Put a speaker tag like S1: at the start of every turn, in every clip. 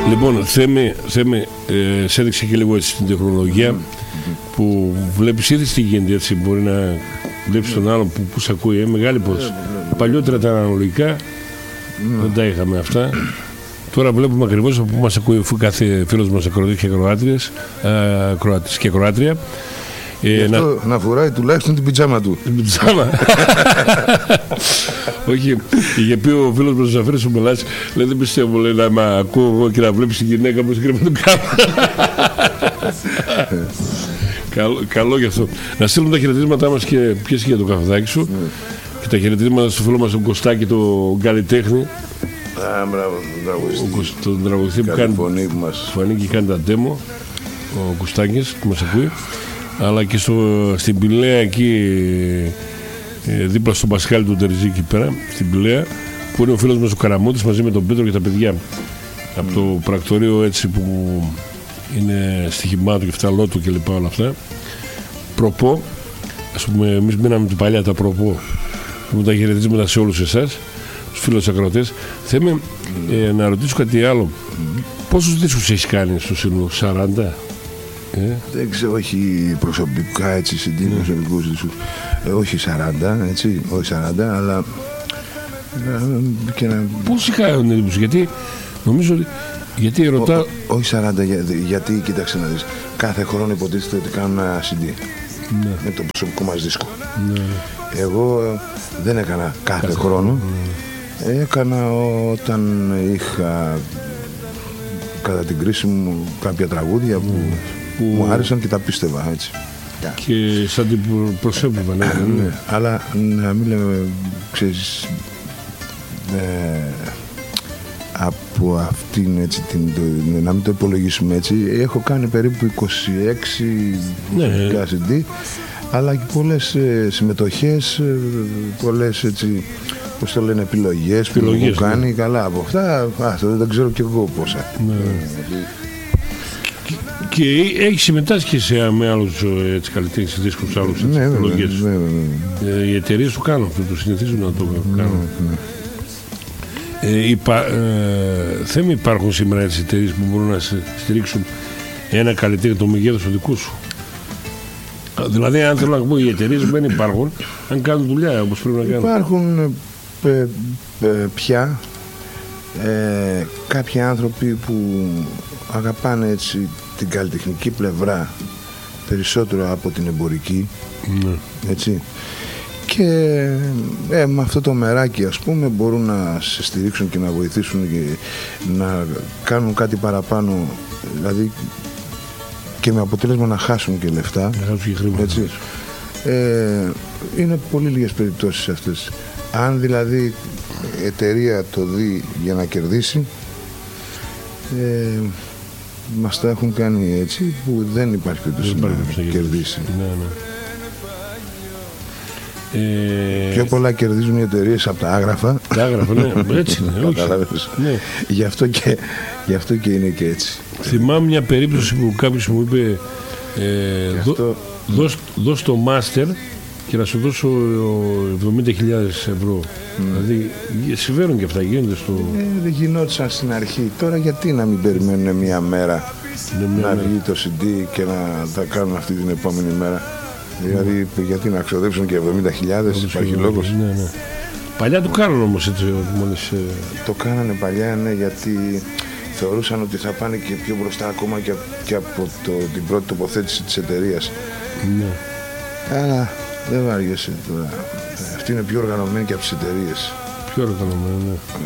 S1: Λοιπόν, Θέμη, σε έδειξε και λίγο έτσι την τεχνολογία που βλέπεις ήδη τι γίνεται, έτσι μπορεί να βλέπεις τον άλλον που σε ακούει, μεγάλη υπόθεση. Παλιότερα τα αναλογικά δεν τα είχαμε αυτά. Τώρα βλέπουμε ακριβώς που μας ακούει κάθε φίλος μας ακροατής και ακροάτριες και ακροάτρια.
S2: Να φοράει τουλάχιστον την πιτζάμα του.
S1: Την πιτζάμα. Όχι, είχε πει ο φίλος μας ο Ζαφύρης ο Μελάς, λέει δεν πιστεύω, λέει, να με ακούω εγώ και να βλέπεις τη γυναίκα μου και να το κάνω. Καλό γι' αυτό. Να στείλουμε τα χαιρετίσματά μας και πιες για το καφεδάκι σου και τα χαιρετίσματα στο φίλο μας τον Κωστάκη, τον καλλιτέχνη. Τον τραγουδιστή που κάνει φωνή και κάνει τα demo, ο Κωστάκης που μας ακούει, αλλά και στην Πηλαία εκεί δίπλα στον Πασχάλη του Τερζή εκεί πέρα, στην Πηλαία, που είναι ο φίλος μας ο Καραμούτης μαζί με τον Πέτρο και τα παιδιά από το πρακτορείο έτσι που είναι στοιχημάτου και φταλότου και λοιπά όλα αυτά. Προπό, ας πούμε, εμείς μείναμε την παλιά τα προπό, που τα χαιρετίσματα σε όλους εσάς, τους φίλους ακροατές. Θέλουμε να ρωτήσω κάτι άλλο. Πόσους δίσκους έχεις κάνει στο σύνολο, 40?
S2: Δεν ξέρω, όχι προσωπικά έτσι, προσωπικούς δίσκους. Όχι 40, έτσι, όχι 40, αλλά...
S1: Πώς είχα εντύπωση, γιατί νομίζω ότι... Γιατί ρωτάω...
S2: Όχι 40, γιατί κοίταξε να δεις, κάθε χρόνο υποτίθεται ότι κάνουν ένα CD με το προσωπικό μας δίσκο. Εγώ δεν έκανα κάθε χρόνο. Έκανα όταν είχα κατά την κρίση μου κάποια τραγούδια που μου άρεσαν και τα πίστευα, έτσι.
S1: Και σαν την προσέπευα, ναι.
S2: Αλλά να μην λέμε, ξέρεις, από αυτήν έτσι, να μην το υπολογίσουμε έτσι, έχω κάνει περίπου 26 CD, αλλά και πολλές συμμετοχές, πολλές έτσι, πώς το λένε, επιλογές που έχω κάνει, καλά από αυτά, δεν ξέρω κι εγώ πόσα.
S1: Και έχει συμμετάσχει με άλλους καλλιτέχνες δίσκους, άλλους επιλογές. Οι εταιρείες το κάνουν αυτό, το συνηθίζουν να το κάνουν. Θέμη, υπάρχουν σήμερα έτσι εταιρείες που μπορούν να στηρίξουν ένα καλλιτέχνη το μεγέθος του δικού σου? Δηλαδή, αν θέλω να πω, οι εταιρείες δεν υπάρχουν, αν κάνουν δουλειά όπως πρέπει να κάνουν.
S2: Υπάρχουν πια κάποιοι άνθρωποι που αγαπάνε έτσι την καλλιτεχνική πλευρά περισσότερο από την εμπορική, έτσι. Και με αυτό το μεράκι, ας πούμε, μπορούν να σε στηρίξουν και να βοηθήσουν και να κάνουν κάτι παραπάνω, δηλαδή και με αποτέλεσμα να χάσουν και λεφτά, έτσι. Είναι πολύ λίγες περιπτώσεις αυτές. Αν δηλαδή η εταιρεία το δει για να κερδίσει, μας τα έχουν κάνει έτσι που δεν υπάρχει περίπτωση να κερδίσει. Πιο πολλά κερδίζουν οι εταιρείες από τα άγραφα.
S1: Τα άγραφα, ναι, έτσι είναι.
S2: Γι' αυτό και είναι και έτσι.
S1: Θυμάμαι μια περίπτωση που κάποιος μου είπε δώσ' το μάστερ και να σου δώσω 70.000 ευρώ. Δηλαδή συμβαίνουν και αυτά, γίνονται στο...
S2: Δεν γινόντουσαν στην αρχή. Τώρα γιατί να μην περιμένουν μια μέρα να βγει το CD και να τα κάνουν αυτή την επόμενη μέρα? Δηλαδή, γιατί να ξοδέψουν και 70.000, υπάρχει λόγος?
S1: Ναι. Παλιά το κάνουν όμως έτσι, μόλις...
S2: Το κάνανε παλιά, ναι, γιατί θεωρούσαν ότι θα πάνε και πιο μπροστά ακόμα και από την πρώτη τοποθέτηση της εταιρείας.
S1: Ναι.
S2: Αλλά δεν βάριεσαι τώρα. Αυτή είναι πιο οργανωμένη και από τις εταιρείες.
S1: Πιο οργανωμένη, ναι.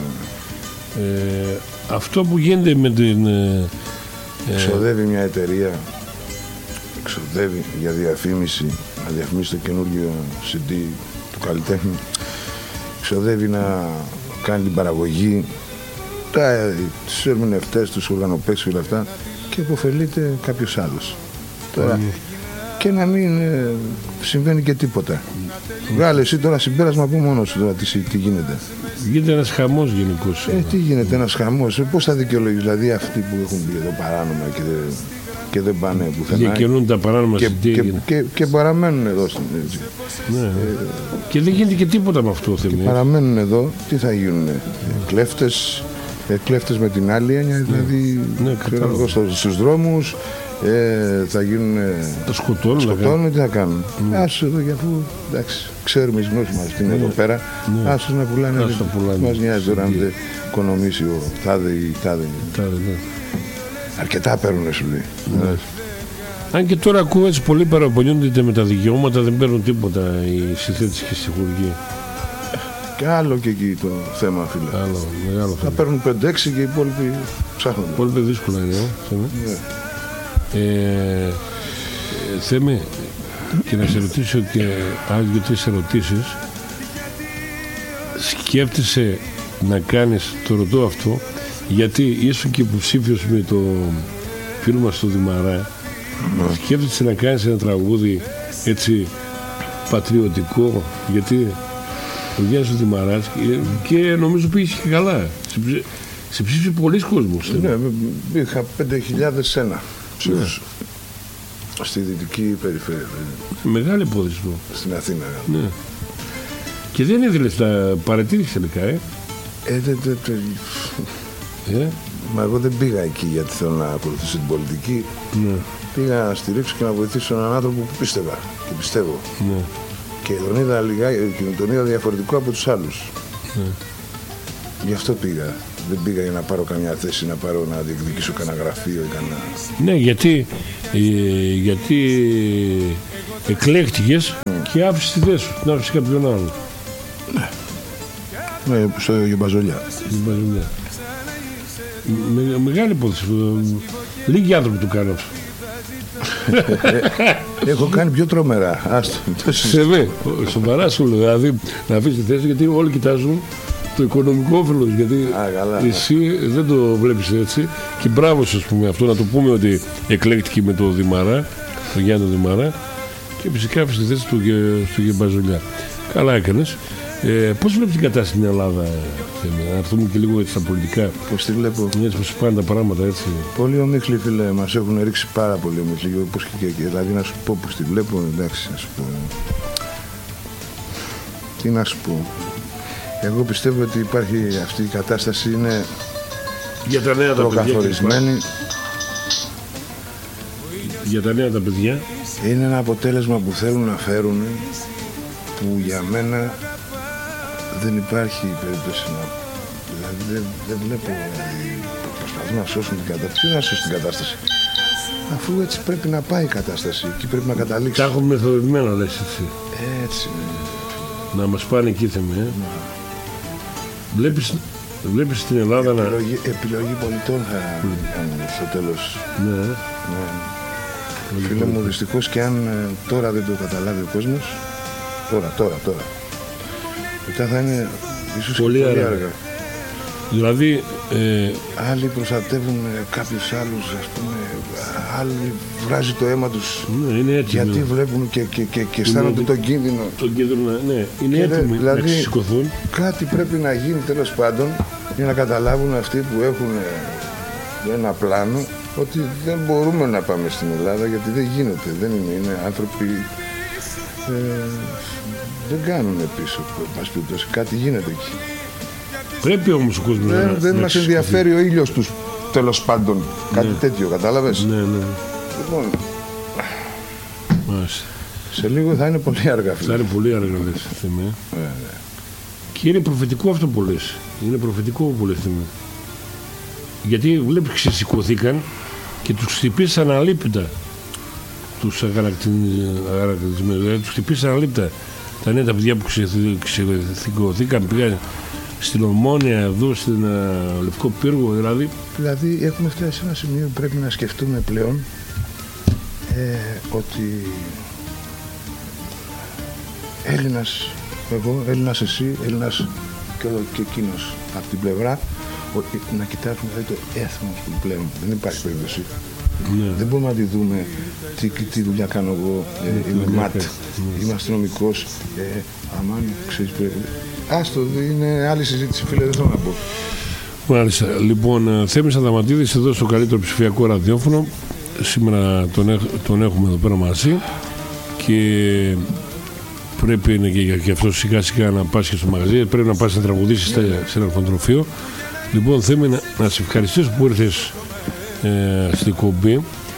S1: Αυτό που γίνεται με την...
S2: Ξοδεύει μια εταιρεία, ξοδεύει για διαφήμιση, να διαφημίσει το καινούργιο CD του καλλιτέχνη, ξοδεύει να κάνει την παραγωγή, τους ερμηνευτές, τους οργανοπαίξεις και όλα αυτά, και υποφελείται κάποιος άλλος. Τώρα, και να μην συμβαίνει και τίποτα. Βγάλε εσύ τώρα συμπέρασμα από μόνος σου τώρα τι γίνεται.
S1: Γίνεται ένας χαμός γενικώς.
S2: Τι γίνεται ένας χαμός, πώς θα δικαιολογείς δηλαδή αυτοί που έχουν μπει εδώ παράνομα και δεν πάνε πουθενά.
S1: Διακαινούν τα παράνομα
S2: και παραμένουν εδώ στην έτσι.
S1: Ναι. Και δεν γίνεται και τίποτα με αυτό.
S2: Και παραμένουν εδώ, τι θα γίνουν? Κλέφτες, Κλέφτες με την άλλη έννοια, δηλαδή στους δρόμους θα γίνουν.
S1: Τα σκοτώνουν,
S2: τι θα κάνουν. Άσου εδώ, αφού εντάξει, ξέρουμε οι γνώσεις μας τι είναι εδώ πέρα. Άσου να πουλάνε. Μας νοιάζει τώρα αν δεν οικονομήσει ο τάδε ή τάδε. Αρκετά παίρνουν, σου λέει.
S1: Αν και τώρα ακούω έτσι πολλοί παραπονιούνται με τα δικαιώματα, δεν παίρνουν τίποτα οι συνθέτες και οι στιχουργοί.
S2: Και άλλο και εκεί το θέμα, φίλε.
S1: Άλλο, μεγάλο
S2: θα παίρνουν 5-6 και οι υπόλοιποι ψάχνουν.
S1: Οι υπόλοιποι δύσκολα είναι, Θέμε και να σε ρωτήσω και άλλες 2-3 ερωτήσεις. Σκέφτεσαι να κάνεις, το ρωτώ αυτό, γιατί ήσουν και υποψήφιος με το φίλο μας το Δημαρά. Σκέφτεσαι να κάνεις ένα τραγούδι έτσι πατριωτικό, γιατί ο Γιάννης ο Δημαράς και νομίζω πήγες και καλά. Σε ψήφισε πολλοί κόσμος.
S2: Ναι, είχα 5.001 ψήφους στη δυτική περιφέρεια.
S1: Μεγάλη υπόθεση.
S2: Στην Αθήνα.
S1: Ναι. Και δεν έδινες τα παρατήρησες τελικά,
S2: Μα εγώ δεν πήγα εκεί γιατί θέλω να ακολουθήσω την πολιτική.
S1: Ναι.
S2: Πήγα να στηρίξω και να βοηθήσω έναν άνθρωπο που πίστευα και πιστεύω.
S1: Ναι.
S2: Και τον είδα διαφορετικό από τους άλλους.
S1: Ναι.
S2: Γι' αυτό πήγα. Δεν πήγα για να πάρω καμιά θέση, να διεκδικήσω κανένα γραφείο ή κανένα.
S1: Ναι, γιατί εκλέχτηκες και άφησες τη θέση σου, την άφησες κάποιον άλλον.
S2: Ναι, στο Γεμπαζολιά.
S1: Μεγάλη υπόθεση. Λίγοι άνθρωποι το κάνουν αυτό.
S2: Έχω κάνει πιο τρομερά.
S1: Σοβαρά σου λέω. Δηλαδή να αφήσεις τη θέση, γιατί όλοι κοιτάζουν το οικονομικό όφελος. Γιατί εσύ δεν το βλέπεις έτσι. Και μπράβο σου, ας πούμε, αυτό να το πούμε ότι εκλέκτηκε με το Δημαρά, τον Γιάννη Δημαρά, και φυσικά άφησε τη θέση του στο Γεμπαζολιά. Καλά έκανες. Πώς βλέπεις την κατάσταση στην Ελλάδα, να έρθουμε και λίγο έτσι στα πολιτικά?
S2: Πώς τη βλέπω?
S1: Έτσι πως πάνε τα πράγματα, έτσι.
S2: Πολύ ομίχλη, φίλε, μας έχουν ρίξει πάρα πολύ ομίχλη. Όπως και δηλαδή να σου πω πώς τη βλέπω, εντάξει, να σου πω. Τι να σου πω. Εγώ πιστεύω ότι υπάρχει αυτή η κατάσταση, είναι
S1: για τα νέα
S2: προκαθορισμένη.
S1: Για τα νέα τα παιδιά.
S2: Είναι ένα αποτέλεσμα που θέλουν να φέρουν, που για μένα δεν υπάρχει περίπτωση να. Δηλαδή δεν βλέπω. Δηλαδή, προσπαθούν να σώσουν την κατάσταση. Τι να σώσουν την κατάσταση, αφού έτσι πρέπει να πάει η κατάσταση. Εκεί πρέπει να καταλήξει.
S1: Τα έχουμε μεθοδευμένα, λες έτσι.
S2: Έτσι.
S1: Να μας πάνε εκεί, θέμε. Βλέπεις στην Ελλάδα
S2: επιλογή πολιτών θα κάνουμε στο τέλος.
S1: Ναι.
S2: Φίλε μου, δυστυχώς, και αν τώρα δεν το καταλάβει ο κόσμος, τώρα, μετά θα είναι ίσως πολύ αργά.
S1: Δηλαδή
S2: άλλοι προστατεύουν κάποιους άλλους, ας πούμε, άλλοι βράζει το αίμα τους,
S1: είναι έτοιμοι,
S2: γιατί βλέπουν και αισθάνονται τον κίνδυνο.
S1: Ναι, είναι έτοιμοι δηλαδή, να ξεσηκωθούν.
S2: Κάτι πρέπει να γίνει τέλος πάντων για να καταλάβουν αυτοί που έχουν ένα πλάνο ότι δεν μπορούμε να πάμε στην Ελλάδα, γιατί δεν γίνεται, δεν είναι άνθρωποι, δεν κάνουν πίσω, κάτι γίνεται εκεί.
S1: Πρέπει όμως ο κόσμος
S2: δεν μας ενδιαφέρει ο ήλιος τους, τέλος πάντων, κάτι τέτοιο, κατάλαβες.
S1: Ναι.
S2: Λοιπόν,
S1: μάλιστα.
S2: Σε λίγο θα είναι πολύ αργά.
S1: Θα είναι πολύ αργά, και είναι προφητικό αυτό που λες. Είναι προφητικό που λες. Γιατί βλέπεις ξεσηκωθήκαν και τους χτυπήσαν αλήπητα. Τους αγανακτισμένους, δηλαδή τους χτυπήσαν αλήπητα. Τα νέα τα παιδιά που ξεσηκωθήκαν, πήγαν στην Ομόνια, εδώ στην Λευκό Πύργο,
S2: Δηλαδή έχουμε φτάσει σε ένα σημείο που πρέπει να σκεφτούμε πλέον ότι Έλληνας εγώ, Έλληνας εσύ, Έλληνας και εκείνος από την πλευρά, ότι να κοιτάξουμε το έθνος του πλέον. Δεν υπάρχει περίπτωση.
S1: Ναι.
S2: Δεν μπορούμε να τη δούμε τι δουλειά κάνω εγώ, είμαι ΜΑΤ, είμαι αστυνομικός, αμάν, ξέρεις, άστο, είναι άλλη συζήτηση, φίλε, δεν θέλω να πω.
S1: Μάλιστα. Λοιπόν, Θέμης Αδαμαντίδης εδώ στο καλύτερο ψηφιακό ραδιόφωνο. Σήμερα τον έχουμε εδώ πέρα μαζί και πρέπει και αυτό σιγά σιγά να πας και στο μαγαζί, πρέπει να πας να τραγουδήσεις σε ένα ορφανοτροφείο. Λοιπόν, θέλουμε να σε ευχαριστήσω που ήρθες στην κομπή.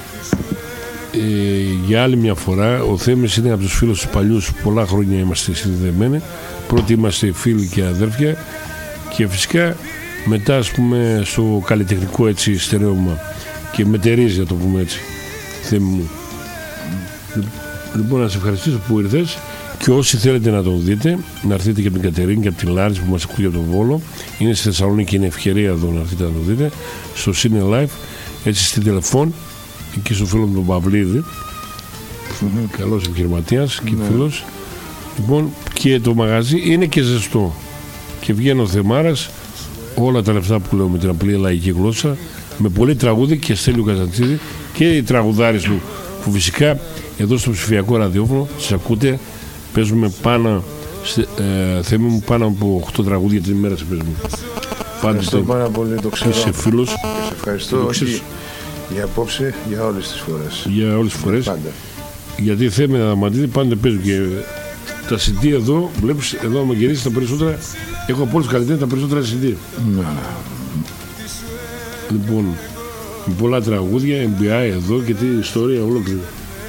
S1: Για άλλη μια φορά, ο Θέμης είναι από τους φίλους τους παλιούς, πολλά χρόνια είμαστε συνδεδεμένοι. Πρώτοι είμαστε φίλοι και αδέρφια και φυσικά μετά, ας πούμε, στο καλλιτεχνικό έτσι στερέωμα και μετερίζει, να το πούμε έτσι, Θέμη μου. Λοιπόν, να σε ευχαριστήσω που ήρθες και όσοι θέλετε να τον δείτε, να έρθετε και από την Κατερίνη και από την Λάρισα που μας ακούει από τον Βόλο. Είναι στη Θεσσαλονίκη και είναι ευκαιρία εδώ να έρθετε να τον δείτε. Στο Cine Life, έτσι στην τηλεφών, εκεί στο φίλο μου τον Παυλίδη. Καλός επιχειρηματίας και φίλος. Λοιπόν, και το μαγαζί είναι και ζεστό. Και βγαίνει ο Θεμάρας, όλα τα λεφτά που λέω με την απλή λαϊκή γλώσσα, με πολύ τραγούδι και Στέλιο Καζαντσίδη και οι τραγουδάρες του, που φυσικά εδώ στο ψηφιακό ραδιόφωνο σας ακούτε. Παίζουμε πάνω, Θέμη μου, πάνω από 8 τραγούδια την ημέρα σε παίζουμε.
S2: Ευχαριστώ πάρα πολύ, το ξέρω.
S1: Είσαι φίλος.
S2: Και σε ευχαριστώ για απόψε, για όλες τις φορές.
S1: Για όλες τις φορές.
S2: Πάντα.
S1: Γιατί Θέμη να μαντήσει, πάντα παίζουν και τα CD εδώ, βλέπεις, εδώ με γυρίσει τα περισσότερα. Έχω από όλους καλλιτέχνες τα περισσότερα CD. Λοιπόν, με πολλά τραγούδια, MBI εδώ και τι ιστορία ολόκληρη.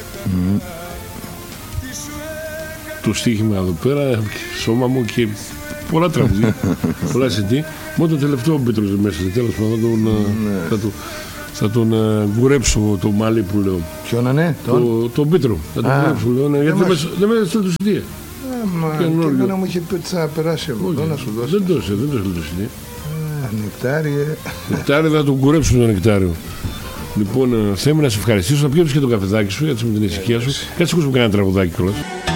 S1: Το στοίχημα εδώ πέρα, σώμα μου και πολλά τραγούδια, πολλά CD. Μόνο το τελευταίο Πίτρος μέσα, τέλος πάντων θα τον κουρέψω το μάλι που λέω.
S2: Ποιο να είναι,
S1: τον Πίτρο, θα τον κουρέψω λέω, γιατί δεν με έστειλε το CD.
S2: Και εμένα μου είχε πει ότι θα περάσει από εδώ να σου δώσει.
S1: Δεν το έστειλε το CD.
S2: Νεκτάριε.
S1: Νεκτάριε θα τον κουρέψουμε το νεκτάριο. Λοιπόν, θέλω να σε ευχαριστήσω, να πιω και το καφεδάκι σου, έτσι με την ησυχία σου. Κάτσε ακούσουμε κανένα τραγουδάκι κιόλας.